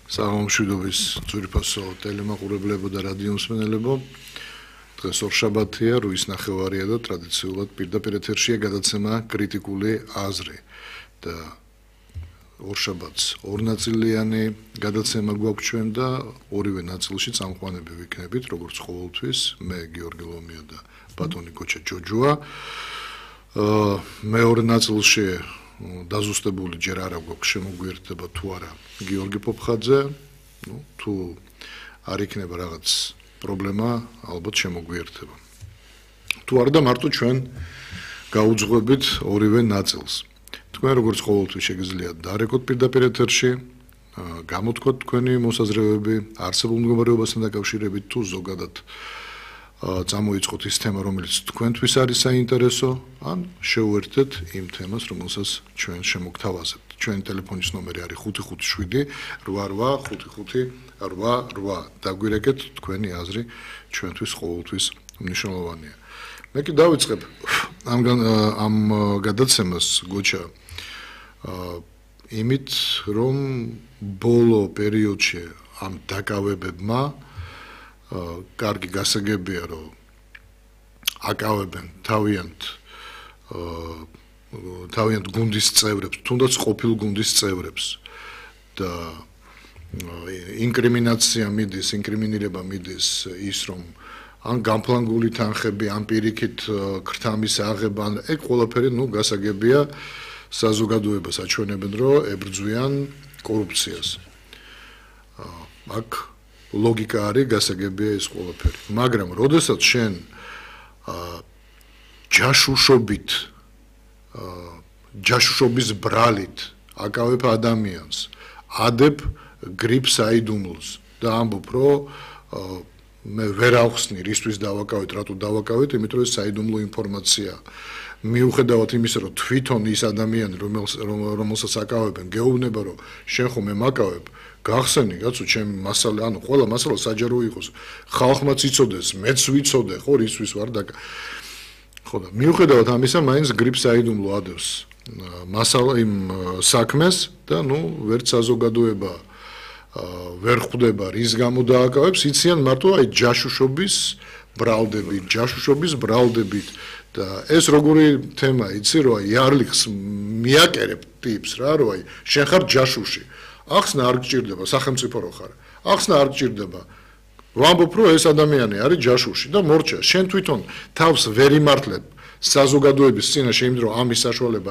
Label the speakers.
Speaker 1: საღამომშვიდობის ძვირფასო ტელემაყურებლებო და რადიო მსმენელებო. დღეს ორშაბათია, 8:30-ია და ტრადიციულად პირდაპირ ეთერშია გადაცემა კრიტიკული აზრი და ორშაბათს ორნაწილიანი გადაცემა გვაქვს ჩვენ და ორივე ნაწილში წამყვანები ვიქნებით, როგორც ყოველთვის, მე გიორგი ლომია და ბატონი კოჩა ჯოჯოა. მეორე ნაწილში დაზუსტებული ჯერ არა გვაქვს შემოგვიერთდება თუ არა გიორგი პოპხაძე, თუ არ იქნება რაღაც პრობლემა, ალბათ შემოგვიერთდება. თუ არა და მარტო ჩვენ გაუძღვებით ორივე ნაწილს. თქვენ როგორც ყოველთვის შეგიძლიათ დარეკოთ პირდაპირ ეთერში, გამოთქვათ თქვენი მოსაზრებები არსებულ მდგომარეობასთან დაკავშირებით თუ ზოგადად წამოიწყოთ ის თემა, რომელიც თქვენთვის არის საინტერესო, ან შეუერთდეთ იმ თემას, რომელსაც ჩვენ შემოგთავაზებთ. ჩვენი ტელეფონის ნომერი არის 557 88 5588. დაგვირეკეთ თქვენი აზრი ჩვენთვის ყოველთვის მნიშვნელოვანია. მე კი დავიწყებ ამ გადაცემას გოჩა იმით, რომ ბოლო პერიოდში ამ დაკავებებმა კარგი გასაგებია, რომ აკავებენ თავიანთ გუნდის წევრებს, თუნდაც ყოფილ გუნდის წევრებს და ინკრიმინირება მიდის ის, რომ ან განფლანგული თანხები, ან პირიქით ქრთამის აღება, ეგ ყველაფერი გასაგებია საზოგადოებას აჩვენებენ, რომ ებრძვიან კორუფციას. აქ ლოგიკა არის, გასაგებია ეს ყველაფერი. მაგრამ როდესაც შენ ჯაშუშობის ბრალით აკავებ ადამიანს, ადებ გრიპ საიდუმლოს და ამბობ, რომ მე ვერ ავხსნი, რისთვის დავაკავეთ, რატო დავაკავეთ, იმიტომ რომ ეს საიდუმლო ინფორმაცია. მიუხედავად იმისა, რომ თვითონ ის ადამიანი, რომელსაც აკავებენ, გეუბნება, რომ შენ ხომ მე მაკავებ, გახსენი, კაცო, ჩემი მასალა, ყველა მასალა საჯარო იყოს. ხალხმაც იცოდეს, მეც ვიცოდე, ხო, რისთვის ვარ და ხო და მიუხედავად ამისა, მაინც გრიპ საიდუმლო ადევს მასალა იმ საქმეს და ვერც საზოგადოება ვერ ხვდება რის გამო დააკავებს, იციან მარტო აი ჯაშუშობის ბრალდებით და ეს როგორი თემა იცი, რომ აი იარლიხს მიაკერებ ტიპს რა, რომ აი შენ ხარ ჯაშუში. ახსნა არ გჭირდება, სახელმწიფო რო ხარ. ახსნა არ გჭირდება. ვამბობ, რომ ეს ადამიანი არის ჯაშუში და მორჩა. შენ თვითონ თავს ვერ იმართლებ საზოგადოების წინაშე, იმიტომ რომ ამის საშუალება